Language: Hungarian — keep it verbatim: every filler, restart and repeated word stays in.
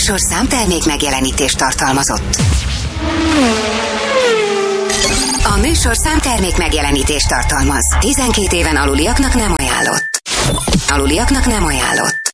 műsor számtermék megjelenítést tartalmazott. A műsor számtermék megjelenítést tartalmaz. tizenkét éven aluliaknak nem ajánlott. Aluliaknak nem ajánlott.